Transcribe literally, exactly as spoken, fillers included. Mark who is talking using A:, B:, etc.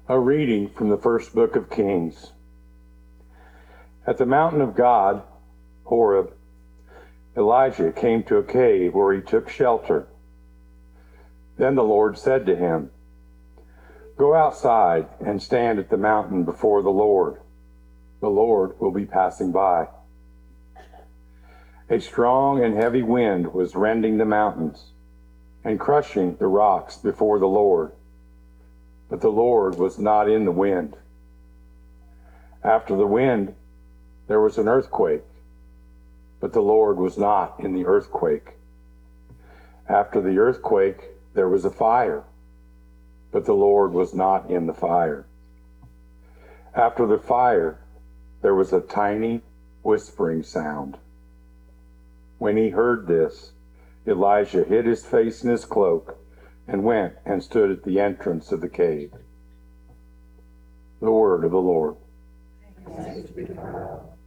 A: A reading from the first book of Kings. At the mountain of God, Horeb, Elijah came to a cave where he took shelter. Then the Lord said to him, "Go outside and stand at the mountain before the Lord. The Lord will be passing by." A strong and heavy wind was rending the mountains and crushing the rocks before the Lord. But the Lord was not in the wind. After the wind, there was an earthquake, but the Lord was not in the earthquake. After the earthquake, there was a fire, but the Lord was not in the fire. After the fire, there was a tiny whispering sound. When he heard this, Elijah hid his face in his cloak and went and stood at the entrance of the cave. The word of the Lord.
B: Thanks be to God.